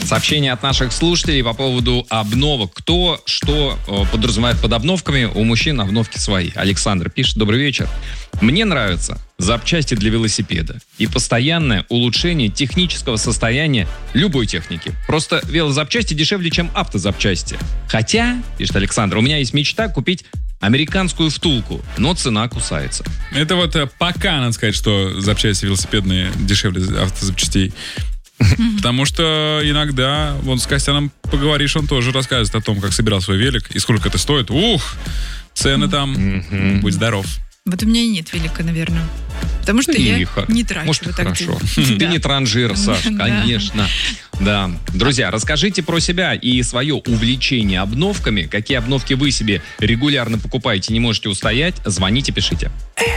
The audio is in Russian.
Сообщение от наших слушателей по поводу обновок. Кто что подразумевает под обновками? У мужчин обновки свои. Александр пишет: добрый вечер. Мне нравятся запчасти для велосипеда и постоянное улучшение технического состояния любой техники. Просто велозапчасти дешевле, чем автозапчасти. Хотя, пишет Александр, у меня есть мечта купить американскую втулку, но цена кусается. Это вот пока, надо сказать, что запчасти велосипедные дешевле автозапчастей. Потому что иногда, вот с Костяном поговоришь, он тоже рассказывает о том, как собирал свой велик и сколько это стоит. Ух, цены там, будь здоров. Вот у меня и нет велика, наверное. Потому что я не трачу. Может, вот хорошо. Ты не транжир, Саш, конечно. Да. Друзья, расскажите про себя и свое увлечение обновками. Какие обновки вы себе регулярно покупаете, не можете устоять? Звоните, пишите.